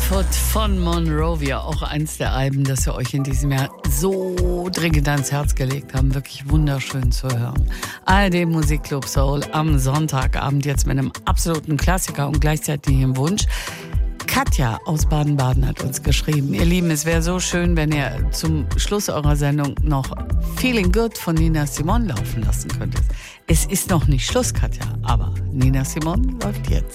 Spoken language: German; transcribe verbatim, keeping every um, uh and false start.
Barefoot von Monrovia, auch eins der Alben, das wir euch in diesem Jahr so dringend ans Herz gelegt haben. Wirklich wunderschön zu hören. A R D Musikclub Soul am Sonntagabend jetzt mit einem absoluten Klassiker und gleichzeitig einem Wunsch. Katja aus Baden-Baden hat uns geschrieben. Ihr Lieben, es wäre so schön, wenn ihr zum Schluss eurer Sendung noch Feeling Good von Nina Simone laufen lassen könntet. Es ist noch nicht Schluss, Katja, aber Nina Simone läuft jetzt.